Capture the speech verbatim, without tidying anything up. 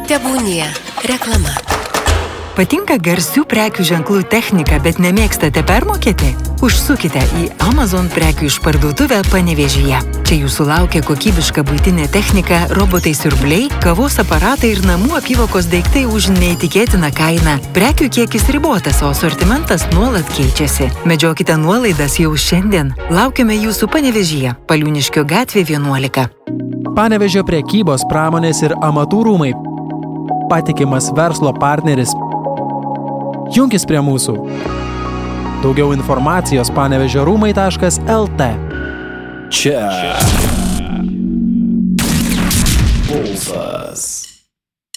Tebūnie reklama. Patinka garsių prekių ženklų technika, bet nemėgstate permokėti? Užsukite į Amazon prekių išparduotuvę Panevėžyje. Čia jūsų laukia kokybiška buitinė technika, robotai siurbliai, kavos aparatai ir namų apyvokos daiktai už neįtikėtiną kainą. Prekių kiekis ribotas, o asortimentas nuolat keičiasi. Medžiokite nuolaidas jau šiandien. Laukiame jūsų Panevėžyje, Paliūniškio gatvė vienuolika. Panevėžio prekybos, pramonės ir amatų rūmai. Patikimas verslo partneris. Junkis prie mūsų. Daugiau informacijos panevėžio rūmai taškas lt. Čia. Pulsas.